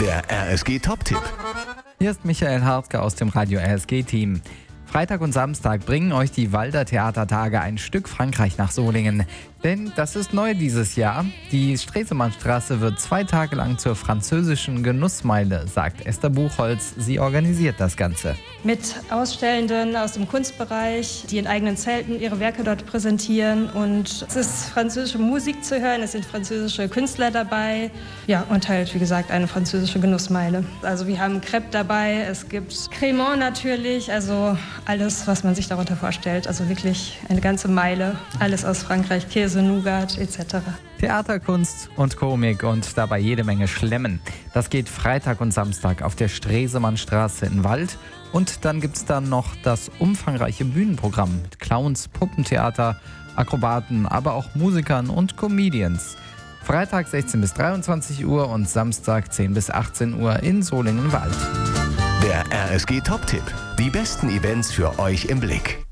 Der RSG Top-Tipp. Hier ist Michael Hartke aus dem Radio RSG-Team. Freitag und Samstag bringen euch die Walder Theatertage ein Stück Frankreich nach Solingen. Denn das ist neu dieses Jahr. Die Stresemannstraße wird 2 Tage lang zur französischen Genussmeile, sagt Esther Buchholz. Sie organisiert das Ganze. Mit Ausstellenden aus dem Kunstbereich, die in eigenen Zelten ihre Werke dort präsentieren. Und es ist französische Musik zu hören, es sind französische Künstler dabei. Ja, und halt, wie gesagt, eine französische Genussmeile. Also wir haben Crêpe dabei, es gibt Crémant natürlich, also alles, was man sich darunter vorstellt. Also wirklich eine ganze Meile, alles aus Frankreich, Käse, Nougat etc. Theaterkunst und Komik und dabei jede Menge Schlemmen. Das geht Freitag und Samstag auf der Stresemannstraße in Wald. Und dann gibt es dann noch das umfangreiche Bühnenprogramm mit Clowns, Puppentheater, Akrobaten, aber auch Musikern und Comedians. Freitag 16 bis 23 Uhr und Samstag 10 bis 18 Uhr in Solingen-Wald. Der RSG Top-Tipp. Die besten Events für euch im Blick.